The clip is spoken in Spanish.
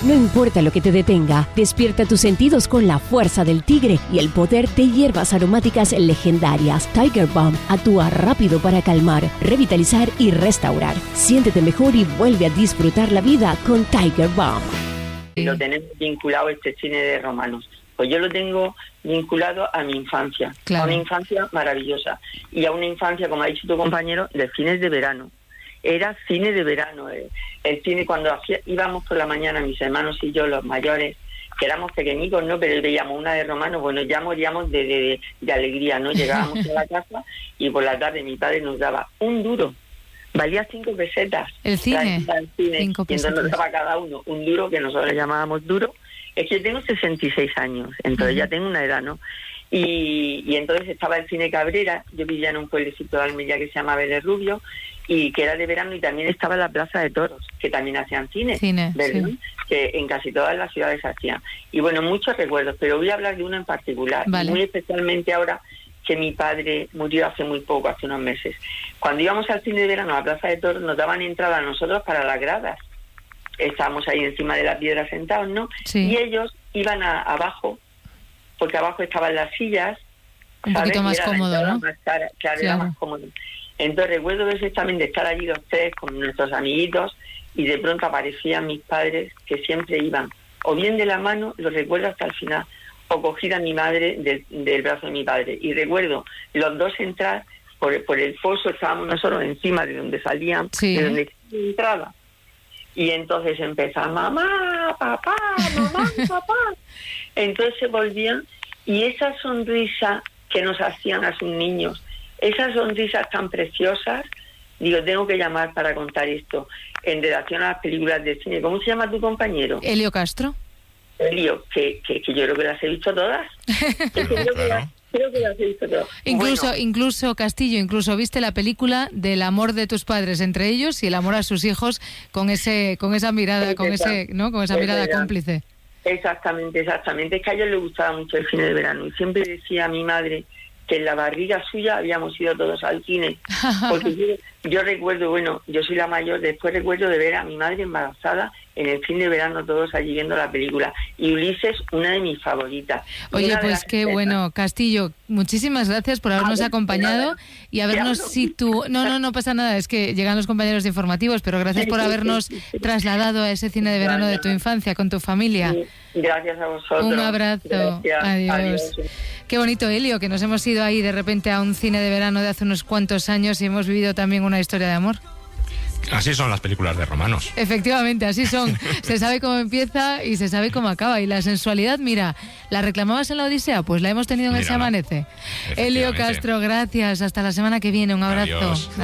No importa lo que te detenga, despierta tus sentidos con la fuerza del tigre y el poder de hierbas aromáticas legendarias. Tiger Balm actúa rápido para calmar, revitalizar y restaurar. Siéntete mejor y vuelve a disfrutar la vida con Tiger Balm. Lo tenemos vinculado este cine de romanos. Pues yo lo tengo vinculado a mi infancia, claro. A una infancia maravillosa y a una infancia, como ha dicho tu compañero, de fines de verano. Era cine de verano, el cine cuando íbamos por la mañana, mis hermanos y yo, los mayores, que éramos pequeñitos, ¿no? Pero veíamos una de romanos, bueno, ya moríamos de alegría, ¿no? Llegábamos a la casa y por la tarde mi padre nos daba un duro, valía 5 pesetas. El cine, 5 pesetas. Y entonces nos daba cada uno un duro, que nosotros le llamábamos duro. Es que yo tengo 66 años, entonces ya tengo una edad, ¿no? Y entonces estaba el cine Cabrera, yo vivía en un pueblecito de Almería que se llama Vélez Rubio, y que era de verano, y también estaba la Plaza de Toros, que también hacían cine, ¿verdad? Sí. Que en casi todas las ciudades hacían. Y bueno, muchos recuerdos, pero voy a hablar de uno en particular, vale. Muy especialmente ahora que mi padre murió hace muy poco, hace unos meses. Cuando íbamos al cine de verano a la Plaza de Toros, nos daban entrada a nosotros para las gradas. Estábamos ahí encima de la piedra sentados, ¿no? Sí. Y ellos iban abajo, porque abajo estaban las sillas, un poquito más cómodo, ¿no? Claro, era más cómodo. Entonces recuerdo perfectamente estar allí los tres con nuestros amiguitos y de pronto aparecían mis padres, que siempre iban o bien de la mano, lo recuerdo hasta el final, o cogida mi madre del brazo de mi padre. Y recuerdo los dos entrar por el foso, estábamos nosotros encima de donde salían, sí. De donde entraba. Y entonces empezaban, mamá, papá, Entonces se volvían, y esa sonrisa que nos hacían a sus niños, esas sonrisas tan preciosas, digo, tengo que llamar para contar esto en relación a las películas de cine. ¿Cómo se llama tu compañero? Elio Castro. Elio, que yo creo que las he visto todas. Creo que las he visto todas. Incluso Castillo, incluso viste la película del amor de tus padres entre ellos y el amor a sus hijos con esa mirada, con esa mirada cómplice. Exactamente. Es que a ellos les gustaba mucho el cine de verano y siempre decía a mi madre que en la barriga suya habíamos ido todos al cine, porque yo recuerdo, bueno, yo soy la mayor, después recuerdo de ver a mi madre embarazada en el fin de verano, todos allí viendo la película, y Ulises, una de mis favoritas. Oye, pues qué bueno, Castillo, muchísimas gracias por habernos acompañado y habernos no pasa nada, es que llegan los compañeros de informativos, pero gracias por habernos trasladado a ese cine de verano de tu infancia con tu familia. Gracias a vosotros. Un abrazo. Adiós. Qué bonito, Elio, que nos hemos ido ahí de repente a un cine de verano de hace unos cuantos años y hemos vivido también una historia de amor. Así son las películas de romanos. Efectivamente, así son. Se sabe cómo empieza y se sabe cómo acaba. Y la sensualidad, mira, ¿la reclamabas en la Odisea? Pues la hemos tenido en El Se Amanece. Elio Castro, gracias. Hasta la semana que viene. Un abrazo. Adiós.